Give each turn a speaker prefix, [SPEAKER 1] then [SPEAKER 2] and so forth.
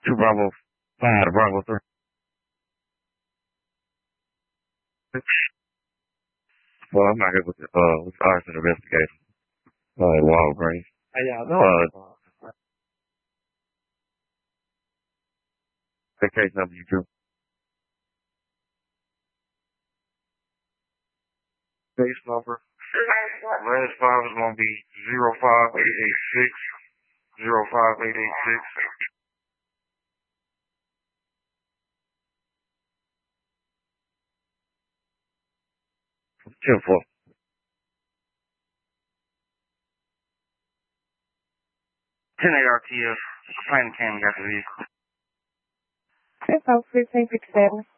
[SPEAKER 1] 2 Bravo 5 to Bravo 3. Well, I'm not here with the arson investigation. Walgreens.
[SPEAKER 2] How y'all doing?
[SPEAKER 1] The case number you do. Case number. Last 5 is going to be 05886. 05886. 10-4. 10 ARTF. Complainant came and got the vehicle.
[SPEAKER 3] 1567.